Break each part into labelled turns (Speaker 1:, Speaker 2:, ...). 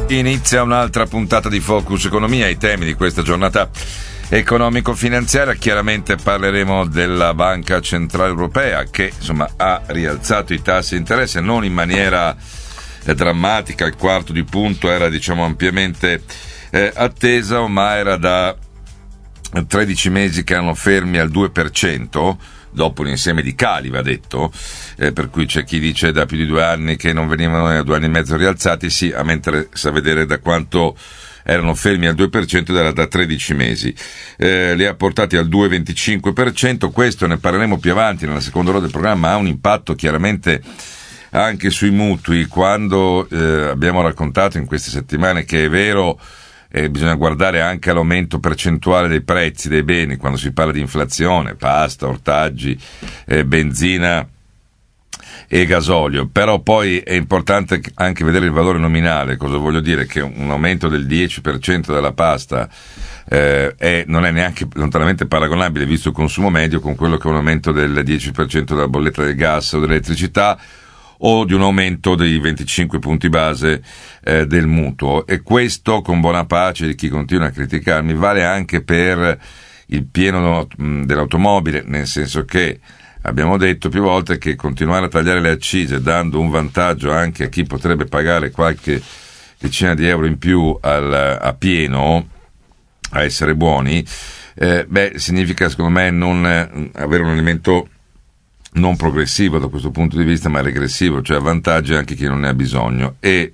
Speaker 1: Inizia un'altra puntata di Focus Economia, i temi di questa giornata economico-finanziaria. Chiaramente parleremo della Banca Centrale Europea che ha rialzato i tassi di interesse non in maniera drammatica, il quarto di punto era ampiamente attesa, ma era da 13 mesi che erano fermi al 2%, dopo un insieme di cali, va detto, per cui c'è chi dice da più di 2 anni che non venivano 2 anni e mezzo rialzati, sì, a mentre sa vedere da quanto erano fermi al 2% ed era da 13 mesi. Li ha portati al 2,25%, questo ne parleremo più avanti nella seconda ora del programma, ha un impatto chiaramente anche sui mutui. Quando abbiamo raccontato in queste settimane che è vero, bisogna guardare anche all'aumento percentuale dei prezzi dei beni quando si parla di inflazione, pasta, ortaggi, benzina e gasolio, però poi è importante anche vedere il valore nominale. Cosa voglio dire? Che un aumento del 10% della pasta non è neanche lontanamente paragonabile, visto il consumo medio, con quello che è un aumento del 10% della bolletta del gas o dell'elettricità, o di un aumento dei 25 punti base del mutuo. E questo, con buona pace di chi continua a criticarmi, vale anche per il pieno dell'automobile, nel senso che abbiamo detto più volte che continuare a tagliare le accise dando un vantaggio anche a chi potrebbe pagare qualche decina di euro in più a pieno, a essere buoni, significa secondo me non avere un elemento non progressivo da questo punto di vista, ma regressivo, cioè avvantaggi anche chi non ne ha bisogno. E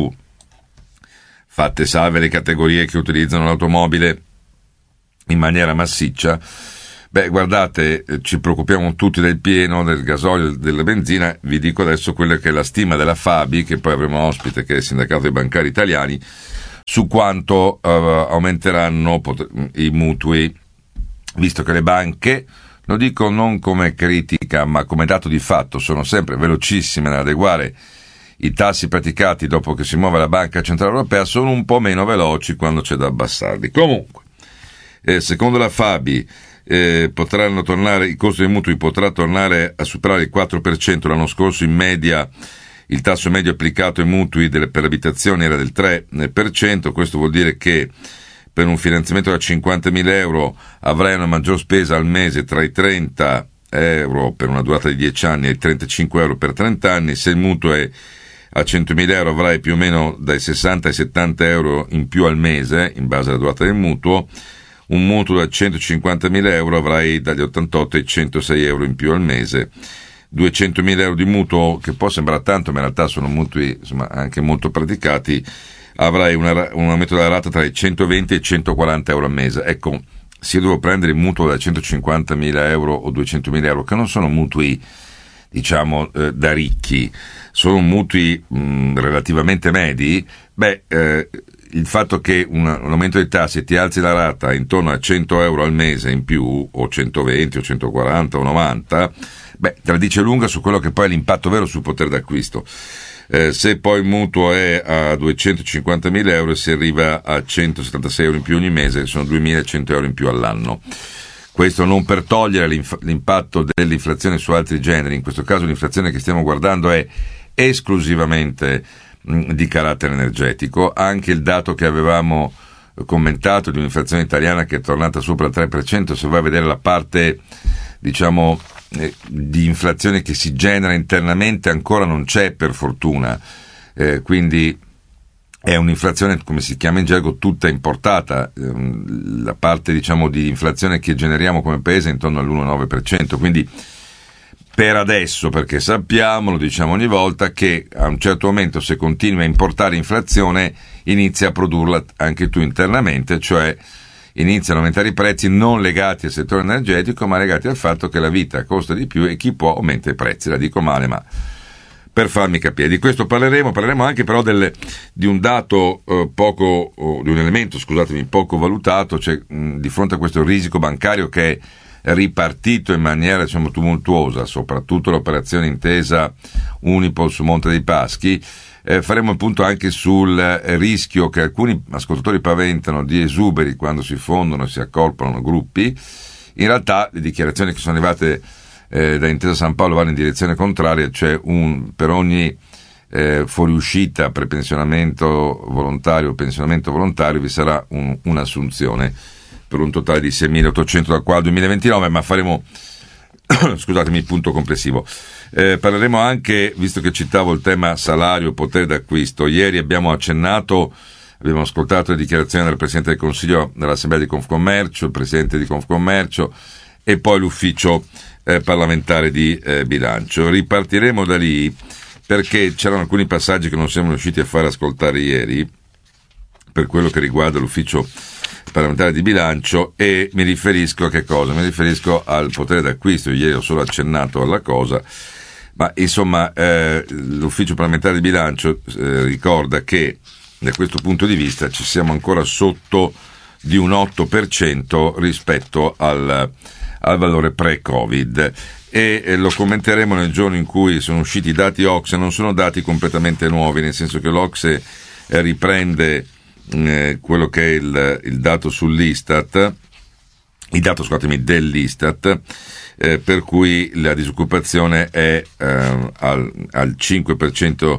Speaker 1: fatte salve le categorie che utilizzano l'automobile in maniera massiccia, guardate, ci preoccupiamo tutti del pieno, del gasolio, della benzina. Vi dico adesso quella che è la stima della Fabi, che poi avremo ospite, che è il sindacato dei bancari italiani, su quanto aumenteranno i mutui, visto che le banche, lo dico non come critica ma come dato di fatto, sono sempre velocissime nell'adeguare i tassi praticati dopo che si muove la Banca Centrale Europea, sono un po' meno veloci quando c'è da abbassarli. Comunque, secondo la Fabi, potranno tornare, il costo dei mutui potrà tornare a superare il 4%. L'anno scorso in media il tasso medio applicato ai mutui per l'abitazione era del 3%, questo vuol dire che per un finanziamento da 50.000 euro avrai una maggior spesa al mese tra i 30 euro per una durata di 10 anni e i 35 euro per 30 anni. Se il mutuo è a 100.000 euro avrai più o meno dai 60 ai 70 euro in più al mese, in base alla durata del mutuo. Un mutuo da 150.000 euro avrai dagli 88 ai 106 euro in più al mese. 200.000 euro di mutuo, che può sembrare tanto, ma in realtà sono mutui anche molto praticati, avrai un aumento della rata tra i 120 e i 140 euro al mese. Ecco, se io devo prendere il mutuo da 150.000 euro o 200.000 euro, che non sono mutui da ricchi, sono mutui relativamente medi, il fatto che un aumento dei tassi ti alzi la rata intorno a 100 euro al mese in più, o 120 o 140 o 90, te la dice lunga su quello che poi è l'impatto vero sul potere d'acquisto. Se poi il mutuo è a 250.000 euro e si arriva a 176 euro in più ogni mese, sono 2.100 euro in più all'anno. Questo non per togliere l'impatto dell'inflazione su altri generi. In questo caso l'inflazione che stiamo guardando è esclusivamente di carattere energetico. Anche il dato che avevamo commentato di un'inflazione italiana che è tornata sopra il 3%, se vai a vedere la parte di inflazione che si genera internamente, ancora non c'è, per fortuna, quindi è un'inflazione, come si chiama in gergo, tutta importata. La parte di inflazione che generiamo come paese è intorno all'1,9%, quindi per adesso, perché sappiamo, lo diciamo ogni volta, che a un certo momento, se continui a importare inflazione, inizi a produrla anche tu internamente, cioè iniziano a aumentare i prezzi non legati al settore energetico, ma legati al fatto che la vita costa di più e chi può aumenta i prezzi. La dico male, ma per farmi capire. Di questo parleremo anche però di un dato di un elemento, poco valutato, cioè di fronte a questo risico bancario che è ripartito in maniera tumultuosa, soprattutto l'operazione intesa Unipol su Monte dei Paschi. Faremo il punto anche sul rischio che alcuni ascoltatori paventano di esuberi quando si fondono e si accorpano gruppi. In realtà le dichiarazioni che sono arrivate da Intesa San Paolo vanno in direzione contraria, cioè per ogni fuoriuscita, prepensionamento volontario o pensionamento volontario, vi sarà un'assunzione per un totale di 6.800 dal qua al 2029, ma faremo scusatemi, il punto complessivo. Parleremo anche, visto che citavo il tema salario, potere d'acquisto, ieri abbiamo ascoltato le dichiarazioni del Presidente del Consiglio dell'Assemblea di Confcommercio, il Presidente di Confcommercio e poi l'Ufficio parlamentare di bilancio. Ripartiremo da lì perché c'erano alcuni passaggi che non siamo riusciti a far ascoltare ieri per quello che riguarda l'Ufficio parlamentare di bilancio, e mi riferisco a che cosa? Mi riferisco al potere d'acquisto. Ieri ho solo accennato alla cosa, ma insomma l'Ufficio parlamentare di bilancio ricorda che da questo punto di vista ci siamo ancora sotto di un 8% rispetto al valore pre-Covid, e lo commenteremo nel giorno in cui sono usciti i dati OCSE. Non sono dati completamente nuovi, nel senso che l'OCSE riprende quello che è il dato sull'Istat, il dato, scusatemi, dell'Istat, per cui la disoccupazione è al 5%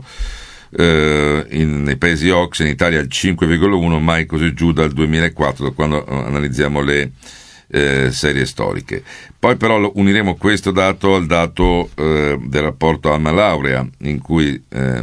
Speaker 1: nei paesi OCSE, in Italia al 5,1%, mai così giù dal 2004, da quando analizziamo le serie storiche. Poi però uniremo questo dato al dato del rapporto Alma-Laurea, in cui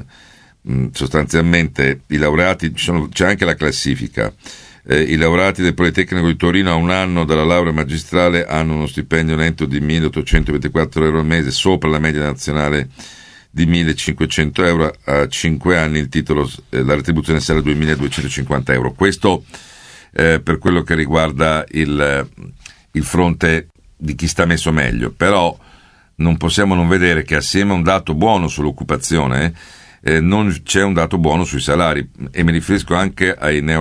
Speaker 1: sostanzialmente i laureati, c'è anche la classifica, i laureati del Politecnico di Torino a un anno dalla laurea magistrale hanno uno stipendio netto di 1.824 euro al mese, sopra la media nazionale di 1.500 euro. A 5 anni il titolo, la retribuzione sarà 2.250 euro. Questo per quello che riguarda il fronte di chi sta messo meglio, però non possiamo non vedere che assieme a un dato buono sull'occupazione non c'è un dato buono sui salari, e mi riferisco anche ai